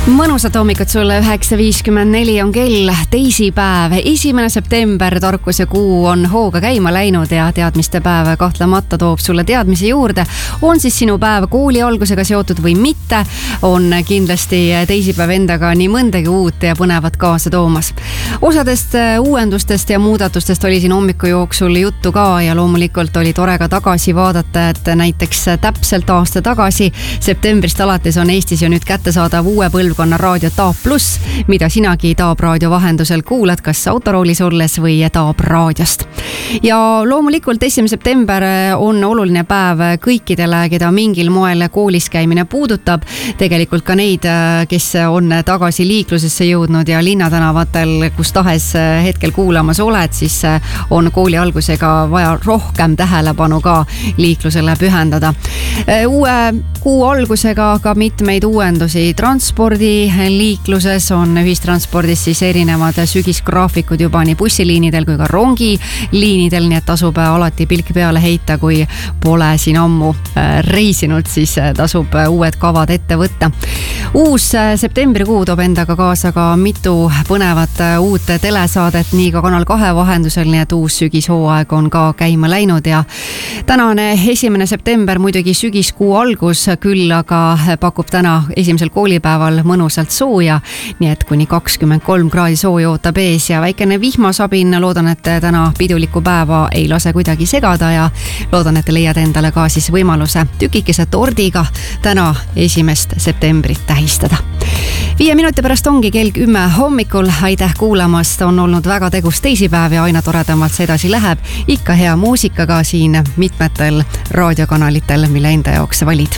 Mõnusat hommikut sulle, 9.54 on kell, teisipäev, 1. september, tarkuse kuu on hooga käima läinud ja teadmiste päev kahtlemata toob sulle teadmisi juurde. On siis sinu päev kooli algusega seotud või mitte, on kindlasti teisipäev endaga nii mõndagi uut ja põnevat kaasa toomas. Osadest uuendustest ja muudatustest oli siin hommiku jooksul juttu ka ja loomulikult oli tore ka tagasi vaadata, et näiteks täpselt aasta tagasi septembrist alates on Eestis ju nüüd kättesaadav uue põlvkonna raadio Taab Plus, mida sinagi Taab raadio vahendusel kuulad, kas autoroolis olles või Taab raadiost. Ja loomulikult 1. september on oluline päev kõikidele, keda mingil moel koolis käimine puudutab. Tegelikult ka neid, kes on tagasi liiklusesse jõudnud ja linnatänavatel, kus tahes hetkel kuulamas oled, siis on kooli algusega vaja rohkem tähelepanu ka liiklusele pühendada. Uue kuu algusega ka mitmeid uuendusi transpordiliikluses on ühistranspordis siis erinevad sügisgraafikud juba nii bussiliinidel kui ka rongiliinidel, nii et tasub alati pilk peale heita, kui pole siin ammu reisinud, siis tasub uued kavad ette võtta. Uus septembrikuu toob endaga kaasa ka mitu põnevat uut telesaadet nii ka Kanal 2 vahendusel, nii et uus sügishooaeg on ka käima läinud ja tänane 1. september muidugi sügiskuu algus, küll aga pakub täna esimesel koolipäeval mõnusalt sooja, nii et kuni 23 kraadi sooja ootab ees ja väikene vihmasabin. Loodan, et täna pidulikku päeva ei lase kuidagi segada ja loodan, et leiad endale ka siis võimaluse tükikese tordiga täna 1. septembrit tähistada. 5 minuti pärast ongi kell 10 hommikul. Aitäh kuulamast, on olnud väga tegus teisipäev ja aina toredamalt see edasi läheb. Ikka hea muusikaga siin mitmetel raadiokanalitel, mille enda jaoks valid.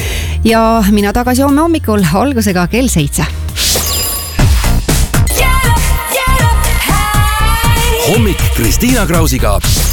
Ja mina tagasi homme hommikul algusega kell 7. Hommik Kristiina Krausiga.